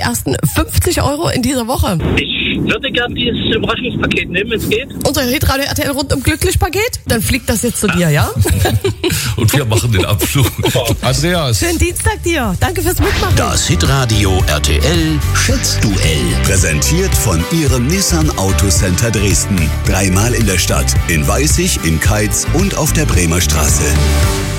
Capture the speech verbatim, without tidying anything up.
ersten fünfzig Euro in dieser Woche. Ich würde gerne dieses Überraschungspaket nehmen, wenn es geht. Unser Hitradio R T L rundum glücklich Paket? Dann fliegt das jetzt zu dir, ja? Und wir machen den Abflug. Andreas. Schönen Dienstag dir. Danke fürs Mitmachen. Das Hitradio R T L Schätzduell. Präsentiert von Ihrem Nissan Autocenter Dresden. Dreimal in der Stadt. In Weißig, in Keitz und auf der Bremer Straße.